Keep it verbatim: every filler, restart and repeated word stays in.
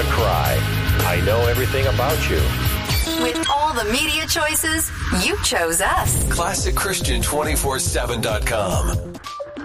gonna cry. I know everything about you. With all the media choices, you chose us. classic christian two four seven dot com.